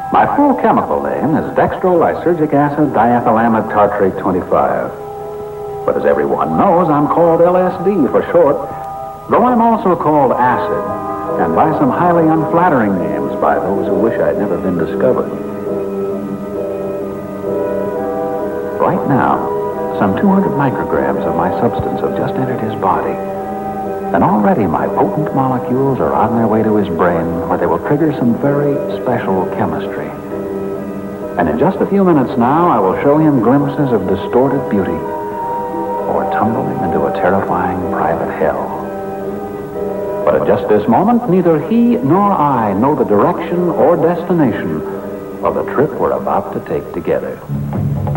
My full chemical name is dextrolysergic acid diethylamide tartrate 25. But as everyone knows, I'm called LSD for short, though I'm also called acid, and by some highly unflattering names by those who wish I'd never been discovered. Right now, some 200 micrograms of my substance have just entered his body. And already my potent molecules are on their way to his brain, where they will trigger some very special chemistry. And in just a few minutes now, I will show him glimpses of distorted beauty, or tumble him into a terrifying private hell. But at just this moment, neither he nor I know the direction or destination of the trip we're about to take together.